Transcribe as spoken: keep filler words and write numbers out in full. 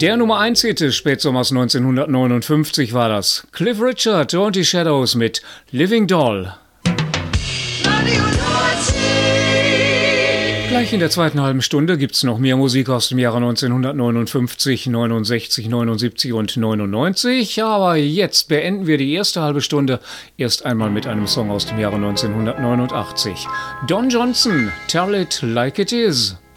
Der Nummer eins Hit des Spätsommers neunzehnhundertneunundfünfzig war das. Cliff Richard und die Shadows mit Living Doll. Gleich in der zweiten halben Stunde gibt's noch mehr Musik aus dem Jahre neunzehnhundertneunundfünfzig, neunundsechzig, neunundsiebzig und neunundneunzig. Aber jetzt beenden wir die erste halbe Stunde erst einmal mit einem Song aus dem Jahre neunzehnhundertneunundachtzig. Don Johnson, Tell It Like It Is.